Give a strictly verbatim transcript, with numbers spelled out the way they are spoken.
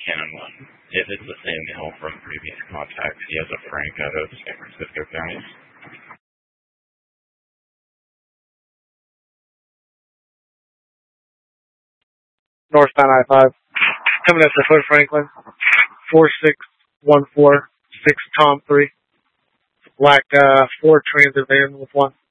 Cannon one. If it's the same male from previous contacts, he has a Frank out of San Francisco County. Northbound I five. Coming at the Hood Franklin. four six one four six Tom three. Black uh, Ford Transit van with one.